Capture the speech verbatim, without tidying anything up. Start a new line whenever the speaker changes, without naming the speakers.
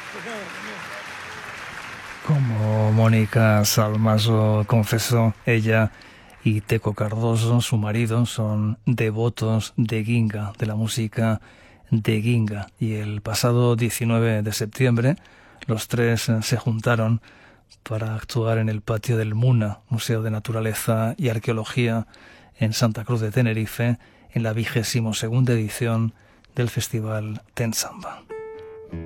Como Mónica Salmaso confesó, ella y Teco Cardoso, su marido, son devotos de Guinga, de la música de Guinga. Y el pasado diecinueve de septiembre, los tres se juntaron para actuar en el patio del MUNA, Museo de Naturaleza y Arqueología, en Santa Cruz de Tenerife, en la vigésimo segunda edición del Festival Ten Samba.